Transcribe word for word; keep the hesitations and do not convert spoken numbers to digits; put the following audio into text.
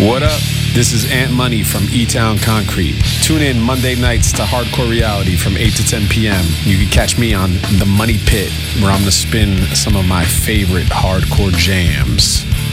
What up? This is Ant Money from E-Town Concrete. Tune in Monday nights to Hardcore Reality from eight to ten p.m. You can catch me on The Money Pit, where I'm going to spin some of my favorite hardcore jams.